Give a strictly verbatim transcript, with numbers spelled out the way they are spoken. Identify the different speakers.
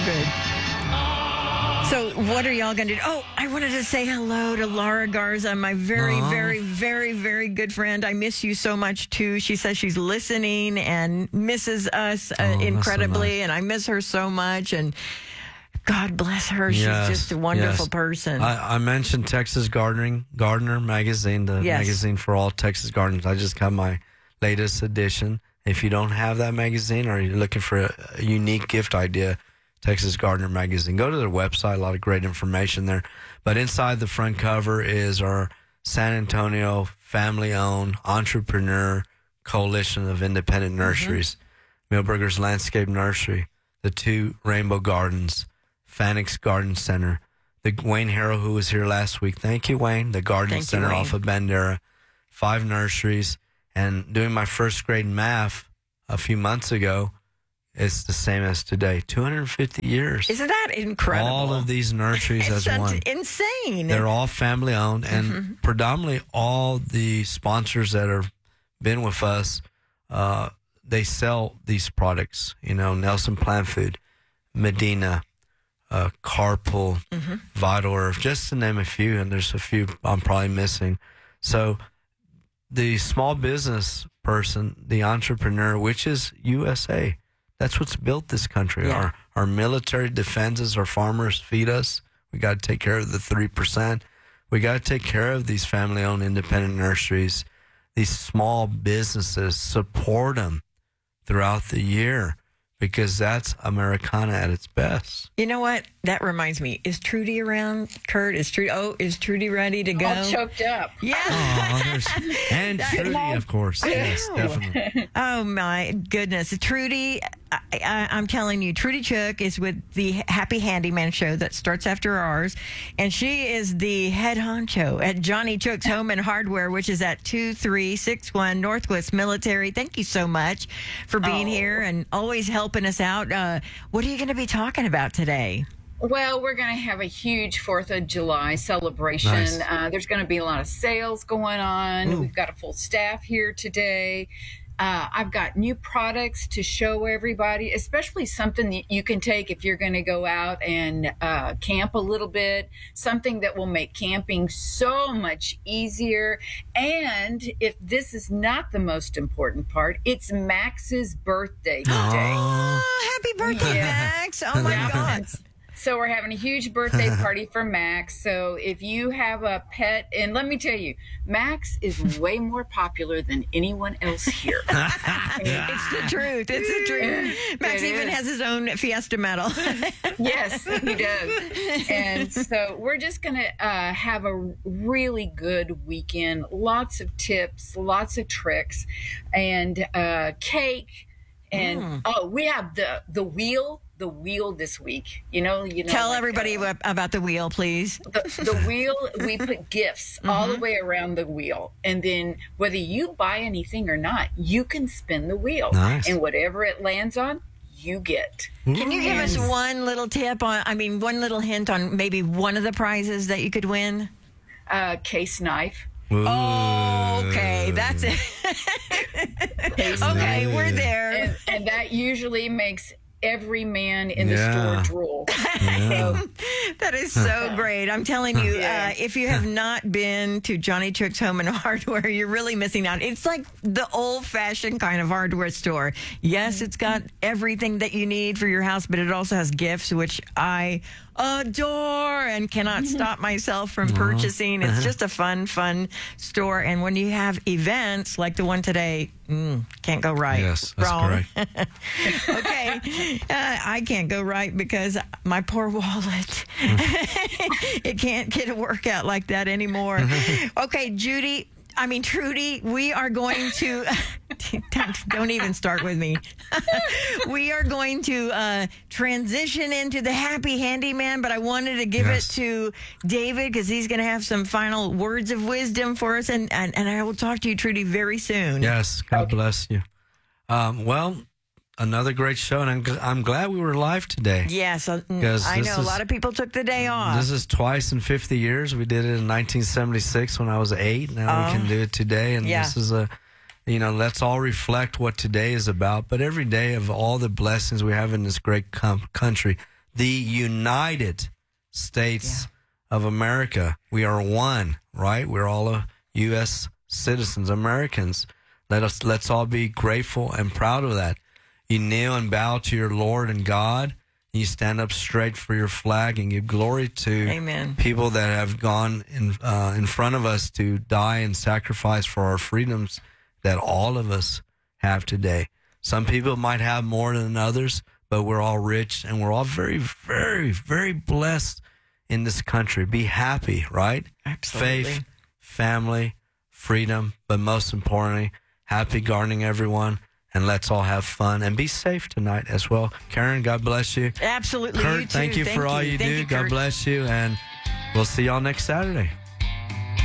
Speaker 1: good. So what are y'all going to do? Oh, I wanted to say hello to Laura Garza, my very,
Speaker 2: Aww.
Speaker 1: very, very, very good friend. I miss you so much, too. She says she's listening and misses us uh,
Speaker 2: Oh,
Speaker 1: incredibly,
Speaker 2: so nice.
Speaker 1: and I miss her so much. And God bless her.
Speaker 2: Yes,
Speaker 1: She's just a wonderful
Speaker 2: yes.
Speaker 1: person.
Speaker 2: I, I mentioned Texas Gardening, Gardener Magazine, the
Speaker 1: Yes.
Speaker 2: magazine for all Texas gardeners. I just got my latest edition. If you don't have that magazine or you're looking for a, a unique gift idea, Texas Gardener Magazine, go to their website. A lot of great information there. But inside the front cover is our San Antonio family-owned entrepreneur coalition of independent nurseries, mm-hmm. Milberger's Landscape Nursery, the two Rainbow Gardens, Fanix Garden Center, the Wayne Harrell, who was here last week. Thank you, Wayne. The Garden
Speaker 1: Thank
Speaker 2: Center
Speaker 1: you,
Speaker 2: off of Bandera, five nurseries. And doing my first grade math a few months ago, it's the same as today. two hundred fifty years.
Speaker 1: Isn't that incredible?
Speaker 2: All of these nurseries as
Speaker 1: It's
Speaker 2: one.
Speaker 1: insane.
Speaker 2: They're all family owned, and
Speaker 1: Mm-hmm.
Speaker 2: predominantly all the sponsors that have been with us, uh, they sell these products. You know, Nelson Plant Food, Medina, uh, Carpool,
Speaker 1: Mm-hmm.
Speaker 2: Vital Earth, just to name a few, and there's a few I'm probably missing. So the small business person, the entrepreneur, which is U S A, that's what's built this country.
Speaker 1: Yeah.
Speaker 2: Our our military defenses, our farmers feed us. We got to take care of the three percent. We got to take care of these family-owned independent nurseries, these small businesses, support them throughout the year, because that's Americana at its best.
Speaker 1: You know what? That reminds me. Is Trudy around, Kurt? Is Trudy? Oh, is Trudy ready to go?
Speaker 3: All choked up.
Speaker 1: Yeah.
Speaker 2: Oh, there's, and Trudy, of course. Yes,
Speaker 1: know.
Speaker 2: definitely.
Speaker 1: Oh my goodness, Trudy! I, I, I'm telling you, Trudy Chook is with the Happy Handyman show that starts after ours, and she is the head honcho at Johnny Chook's Home and Hardware, which is at two three six one Northwest Military. Thank you so much for being
Speaker 3: Oh.
Speaker 1: here and always helping us out. Uh, what are you going to be talking about today?
Speaker 3: Well, we're going to have a huge fourth of July celebration.
Speaker 2: Nice.
Speaker 3: Uh, there's going to be a lot of sales going on.
Speaker 2: Ooh.
Speaker 3: We've got a full staff here today. Uh, I've got new products to show everybody, especially something that you can take if you're going to go out and uh, camp a little bit, something that will make camping so much easier. And if this is not the most important part, it's Max's birthday today.
Speaker 1: Oh, happy birthday,
Speaker 3: Yeah.
Speaker 1: Max! Oh my
Speaker 3: Yeah.
Speaker 1: God!
Speaker 3: So we're having a huge birthday party for Max. So if you have a pet, and let me tell you, Max is way more popular than anyone else here.
Speaker 1: It's the truth. It's the truth. Max
Speaker 3: It
Speaker 1: even
Speaker 3: is.
Speaker 1: has his own Fiesta medal.
Speaker 3: Yes, he does. And so we're just going to uh, have a really good weekend. Lots of tips, lots of tricks, and uh, cake. And
Speaker 1: Mm.
Speaker 3: oh, we have the the wheel. The wheel this week, you know, you know.
Speaker 1: Tell
Speaker 3: like,
Speaker 1: everybody
Speaker 3: uh,
Speaker 1: what- about the wheel, please.
Speaker 3: the, the wheel, we put gifts all the way around the wheel, and then whether you buy anything or not, you can spin the wheel,
Speaker 2: Nice.
Speaker 3: and whatever it lands on, you get.
Speaker 1: Can you give us
Speaker 3: And-
Speaker 1: one little tip on, I mean, one little hint on maybe one of the prizes that you could win?
Speaker 3: Uh, case knife.
Speaker 2: Ooh.
Speaker 1: Oh, okay. That's it.
Speaker 3: Case
Speaker 1: Okay,
Speaker 3: knife.
Speaker 1: we're there.
Speaker 3: And, and that usually makes every man in the
Speaker 2: Yeah.
Speaker 3: store drool.
Speaker 2: Yeah.
Speaker 1: That is so great. I'm telling you,
Speaker 3: Yeah.
Speaker 1: uh, if you have not been to Johnny Chook's Home and Hardware, you're really missing out. It's like the old-fashioned kind of hardware store. Yes, it's got everything that you need for your house, but it also has gifts, which I adore and cannot stop myself from purchasing. It's just a fun, fun store. And when you have events like the one today, mm, can't go right.
Speaker 2: Yes, that's
Speaker 1: Wrong.
Speaker 2: correct.
Speaker 1: Okay. Uh, I can't go right because my poor wallet, it can't get a workout like that anymore. Okay, Judy, I mean, Trudy, we are going to, don't, don't even start with me. We are going to uh, transition into the Happy Handyman, but I wanted to give
Speaker 2: Yes.
Speaker 1: it to David because he's going to have some final words of wisdom for us. And, and, and I will talk to you, Trudy, very soon.
Speaker 2: Yes, God bless you. Um, well, another great show, and I'm, gl- I'm glad we were live today.
Speaker 1: Yes, uh, mm,
Speaker 2: 'Cause
Speaker 1: I
Speaker 2: this
Speaker 1: know a
Speaker 2: is-
Speaker 1: lot of people took the day off.
Speaker 2: This is twice in fifty years. We did it in nineteen seventy-six when I was eight. Now
Speaker 1: Oh.
Speaker 2: we can do it today. And
Speaker 1: Yeah.
Speaker 2: this is a, you know, let's all reflect what today is about. But every day of all the blessings we have in this great com- country, the United States of America. We are one, right? We're all a U S citizens, Americans. Let us, let's all be grateful and proud of that. You kneel and bow to your Lord and God. You stand up straight for your flag and give glory to
Speaker 1: Amen.
Speaker 2: people that have gone in uh, in front of us to die and sacrifice for our freedoms that all of us have today. Some people might have more than others, but we're all rich and we're all very, very, very blessed in this country. Be happy, right?
Speaker 1: Absolutely.
Speaker 2: Faith, family, freedom, but most importantly, happy gardening, everyone. And let's all have fun and be safe tonight as well. Karen, God bless you.
Speaker 1: Absolutely.
Speaker 2: Kurt,
Speaker 1: You too.
Speaker 2: thank you
Speaker 1: Thank
Speaker 2: for all you,
Speaker 1: Thank
Speaker 2: do.
Speaker 1: you,
Speaker 2: God
Speaker 1: Kurt.
Speaker 2: bless you. And we'll see y'all next Saturday.